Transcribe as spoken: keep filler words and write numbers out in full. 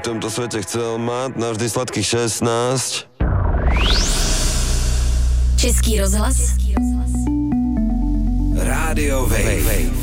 tomto svete chcel mať navždy sladkých šestnásť. Český rozhlas. Rádio Wave.